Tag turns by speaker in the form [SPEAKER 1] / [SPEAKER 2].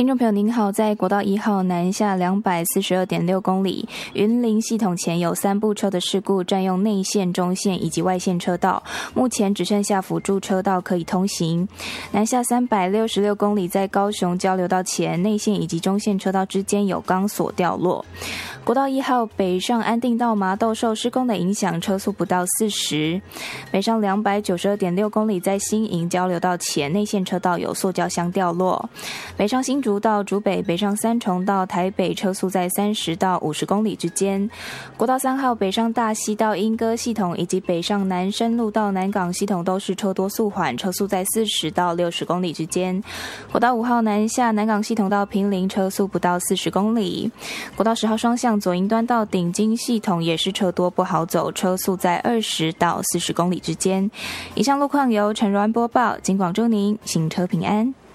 [SPEAKER 1] 听众朋友您好，在国道1号南下242.6公里，云林系统前有3部车的事故，占用内线、中线以及外线车道，目前只剩下辅助车道可以通行。南下366公里，在高雄交流道前内线以及中线车道之间有钢索掉落。国道1号北上安定到麻豆受施工的影响，车速不到40。北上292.6公里，在新营交流道前内线车道有塑胶箱掉落。北上新竹到竹北，北上三重到台北，车速在30到50公里之间。国道3号北上大溪到莺歌系统，以及北上南深路到南港系统都是车多速缓，车速在40到60公里之间。国道5号南下南港系统到坪林，车速不到40公里。国道10号双向左营端到顶金系统也是车多不好走，车速在20到40公里之间。以上路况由陈如安播报，警广祝您行车平安。